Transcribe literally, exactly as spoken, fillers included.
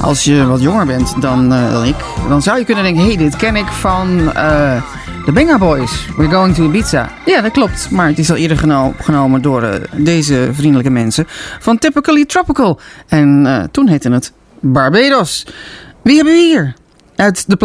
Als je wat jonger bent dan, uh, dan ik, dan zou je kunnen denken... hé, hey, dit ken ik van uh, de Benga Boys. We're going to Ibiza. Ja, dat klopt. Maar het is al eerder geno- genomen door uh, deze vriendelijke mensen... van Typically Tropical. En uh, toen heette het Barbados. Wie hebben we hier? Uit de